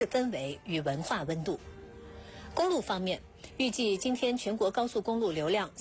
氛围与文化温度。公路方面，预计今天全国高速公路流量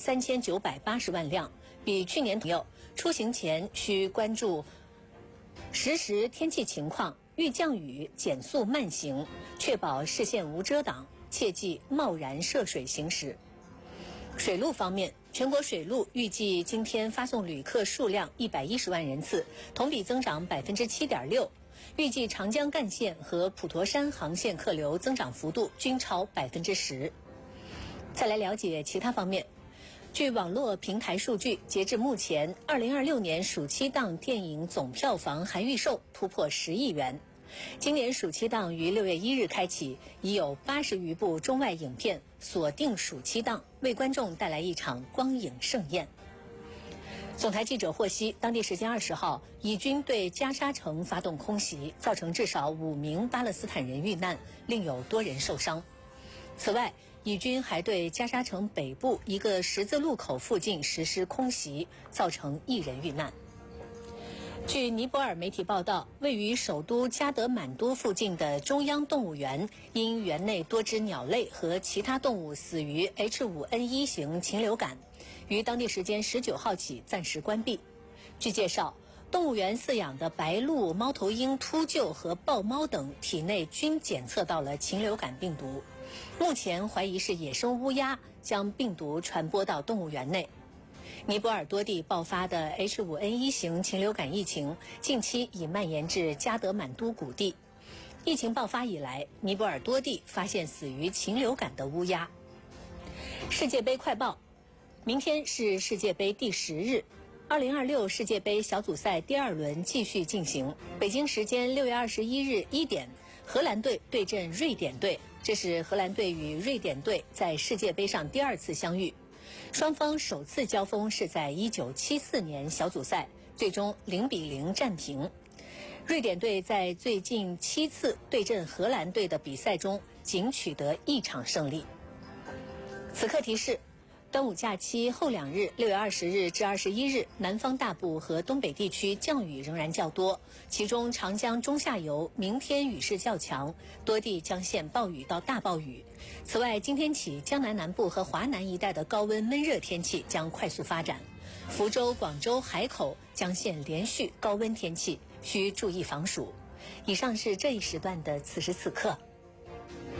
3980万辆，比去年同期。出行前需关注实时天气情况，遇降雨减速慢行，确保视线无遮挡，切忌贸然涉水行驶。水路方面，全国水路预计今天发送旅客数量110万人次，同比增长7.6%。预计长江干线和普陀山航线客流增长幅度均超10%。再来了解其他方面。据网络平台数据，截至目前，2026年暑期档电影总票房含预售突破10亿元。今年暑期档于6月1日开启，已有80余部中外影片锁定暑期档，为观众带来一场光影盛宴。总台记者获悉，当地时间20号，以军对加沙城发动空袭，造成至少5名巴勒斯坦人遇难，另有多人受伤。此外，以军还对加沙城北部一个十字路口附近实施空袭，造成1人遇难。据尼泊尔媒体报道，位于首都加德满都附近的中央动物园，因园内多只鸟类和其他动物死于 H5N1 型禽流感，于当地时间19号起暂时关闭。据介绍，动物园饲养的白鹭、猫头鹰、秃鹫和豹猫等体内均检测到了禽流感病毒，目前怀疑是野生乌鸦将病毒传播到动物园内。尼泊尔多地爆发的 H5N1 型禽流感疫情近期已蔓延至加德满都谷地。疫情爆发以来，尼泊尔多地发现死于禽流感的乌鸦。世界杯快报，明天是世界杯第10日，2026世界杯小组赛第2轮继续进行。北京时间6月21日1点，荷兰队对阵瑞典队，这是荷兰队与瑞典队在世界杯上第2次相遇。双方首次交锋是在1974年小组赛，最终0-0战平。瑞典队在最近7次对阵荷兰队的比赛中仅取得1场胜利。此刻提示，端午假期后2日6月20日至21日，南方大部和东北地区降雨仍然较多，其中长江中下游明天雨势较强，多地将现暴雨到大暴雨。此外，今天起江南南部和华南一带的高温闷热天气将快速发展，福州、广州、海口将现连续高温天气，需注意防暑。以上是这一时段的此时此刻。